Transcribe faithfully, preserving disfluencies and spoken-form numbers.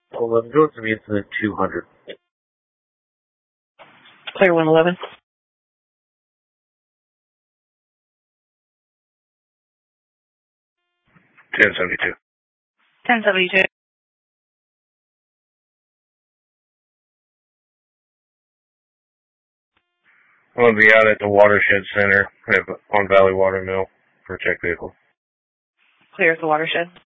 eleven, go to me incident two hundred. Clear one eleven. ten seventy-two. ten seventy-two. I'm going to be out at the Watershed Center on Valley Water Mill for a check vehicle. Clear as the watershed.